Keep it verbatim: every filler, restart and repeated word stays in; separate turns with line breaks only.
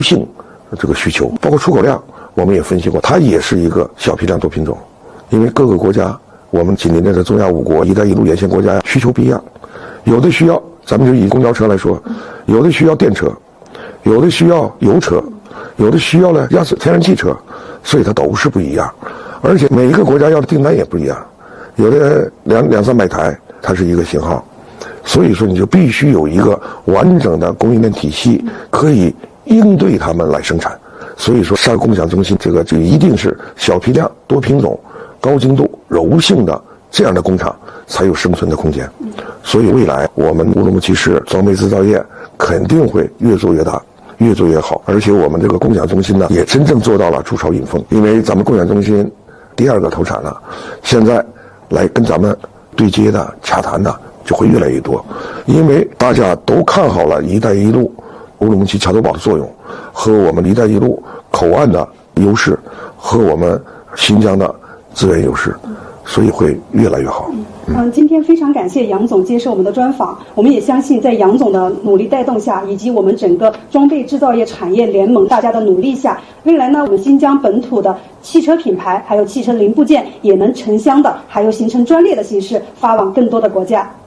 性这个需求，包括出口量，我们也分析过，它也是一个小批量多品种，因为各个国家，我们紧邻着的中亚五国、一带一路沿线国家需求不一样，有的需要，咱们就以公交车来说，有的需要电车，有的需要油车，有的需要呢压死天然气车，所以它都是不一样，而且每一个国家要的订单也不一样，有的两两三百台，它是一个型号。所以说，你就必须有一个完整的供应链体系，可以应对他们来生产。所以说，上共享中心这个就一定是小批量、多品种、高精度、柔性的这样的工厂才有生存的空间。所以未来我们乌鲁木齐市装备制造业肯定会越做越大，越做越好。而且我们这个共享中心呢，也真正做到了筑巢引凤。因为咱们共享中心第二个投产了，现在来跟咱们对接的、洽谈的。就会越来越多，因为大家都看好了“一带一路”乌鲁木齐桥头堡的作用，和我们“一带一路”口岸的优势，和我们新疆的资源优势，所以会越来越好。
嗯、呃，今天非常感谢杨总接受我们的专访，我们也相信在杨总的努力带动下，以及我们整个装备制造业产业联盟大家的努力下，未来呢，我们新疆本土的汽车品牌还有汽车零部件也能城乡的，还有形成专列的形式发往更多的国家。